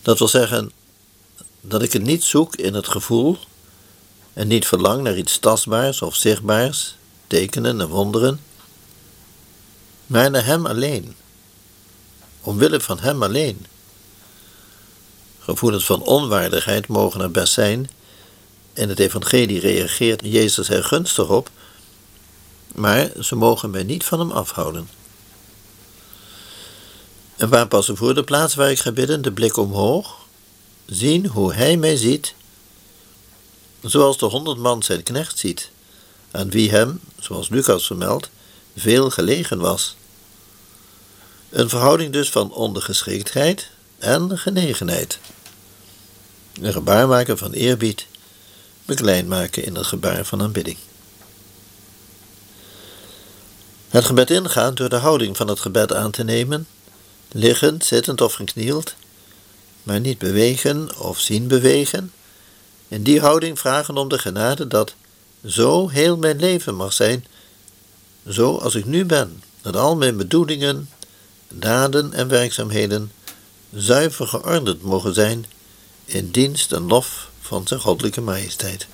Dat wil zeggen dat ik het niet zoek in het gevoel en niet verlang naar iets tastbaars of zichtbaars, tekenen en wonderen, maar naar Hem alleen, omwille van Hem alleen. Gevoelens van onwaardigheid mogen er best zijn. In het evangelie reageert Jezus er gunstig op, maar ze mogen mij niet van Hem afhouden. En waar passen voor de plaats waar ik ga bidden, de blik omhoog, zien hoe Hij mij ziet, zoals de 100 man zijn knecht ziet, aan wie Hem, zoals Lucas vermeldt, veel gelegen was. Een verhouding dus van ondergeschiktheid en genegenheid. Een gebaar maken van eerbied, beklein maken in het gebaar van aanbidding. Het gebed ingaan door de houding van het gebed aan te nemen, liggend, zittend of geknield, maar niet bewegen of zien bewegen. In die houding vragen om de genade dat zo heel mijn leven mag zijn, zo als ik nu ben, dat al mijn bedoelingen, daden en werkzaamheden zuiver geordend mogen zijn in dienst en lof van zijn goddelijke majesteit.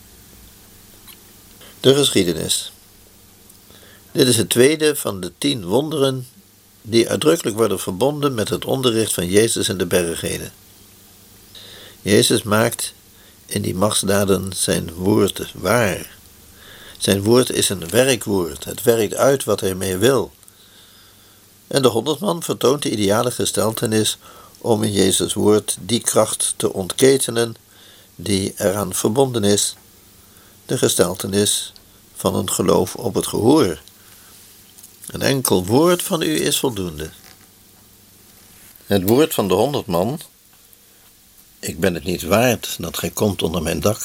De geschiedenis. Dit is het tweede van de 10 wonderen die uitdrukkelijk worden verbonden met het onderricht van Jezus in de bergreden. Jezus maakt in die machtsdaden zijn woord waar. Zijn woord is een werkwoord. Het werkt uit wat hij ermee wil. En de 100 man vertoont de ideale gesteltenis om in Jezus' woord die kracht te ontketenen die eraan verbonden is. De gesteltenis van een geloof op het gehoor. Een enkel woord van u is voldoende. Het woord van de 100 man: ik ben het niet waard dat gij komt onder mijn dak,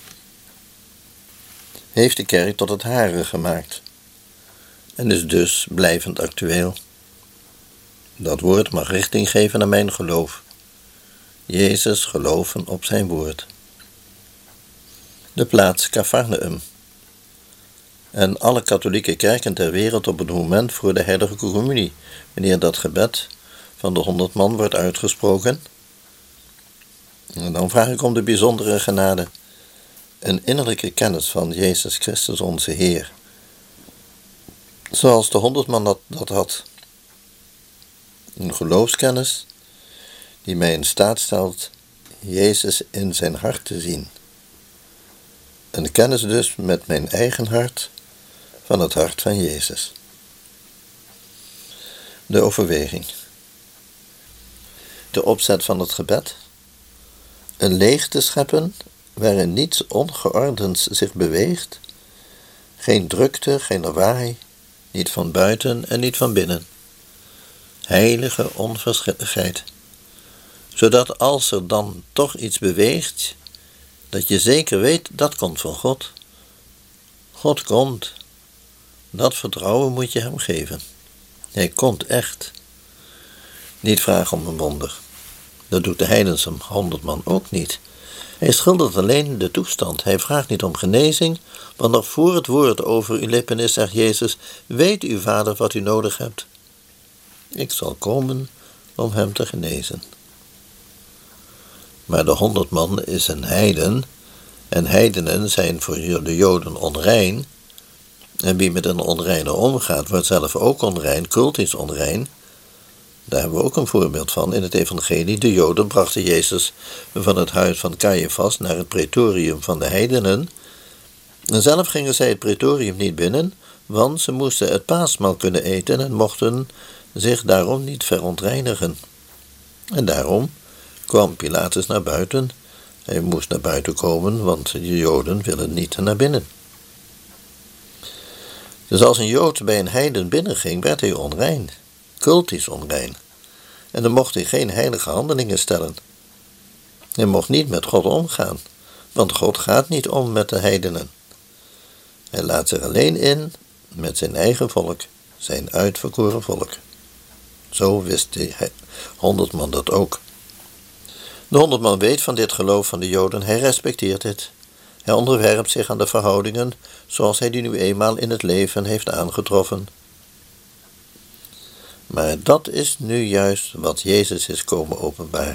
heeft de kerk tot het hare gemaakt en is dus blijvend actueel. Dat woord mag richting geven aan mijn geloof. Jezus geloven op zijn woord. De plaats Capharnaüm. En alle katholieke kerken ter wereld op het moment voor de heilige communie, wanneer dat gebed van de 100 man wordt uitgesproken. En dan vraag ik om de bijzondere genade, een innerlijke kennis van Jezus Christus onze Heer, zoals de 100 man dat had. Een geloofskennis die mij in staat stelt Jezus in zijn hart te zien. Een kennis dus met mijn eigen hart van het hart van Jezus. De overweging. De opzet van het gebed. Een leegte scheppen waarin niets ongeordends zich beweegt. Geen drukte, geen lawaai, niet van buiten en niet van binnen. Heilige onverschilligheid. Zodat als er dan toch iets beweegt, dat je zeker weet, dat komt van God. God komt. Dat vertrouwen moet je hem geven. Hij komt echt. Niet vragen om een wonder. Dat doet de heidense 100 man ook niet. Hij schildert alleen de toestand. Hij vraagt niet om genezing, want nog voor het woord over uw lippen is, zegt Jezus: weet uw vader wat u nodig hebt. Ik zal komen om hem te genezen. Maar de 100 man is een heiden, en heidenen zijn voor de Joden onrein. En wie met een onreine omgaat, wordt zelf ook onrein, cultisch onrein. Daar hebben we ook een voorbeeld van in het evangelie. De Joden brachten Jezus van het huis van Caiaphas naar het praetorium van de heidenen. En zelf gingen zij het praetorium niet binnen, want ze moesten het paasmaal kunnen eten en mochten zich daarom niet verontreinigen. En daarom kwam Pilatus naar buiten. Hij moest naar buiten komen, want de Joden willen niet naar binnen. Dus als een Jood bij een heiden binnenging, werd hij onrein, cultisch onrein. En dan mocht hij geen heilige handelingen stellen. Hij mocht niet met God omgaan, want God gaat niet om met de heidenen. Hij laat zich alleen in met zijn eigen volk, zijn uitverkoren volk. Zo wist de 100 man dat ook. De 100 man weet van dit geloof van de Joden, hij respecteert het. Hij onderwerpt zich aan de verhoudingen zoals hij die nu eenmaal in het leven heeft aangetroffen. Maar dat is nu juist wat Jezus is komen openbaren.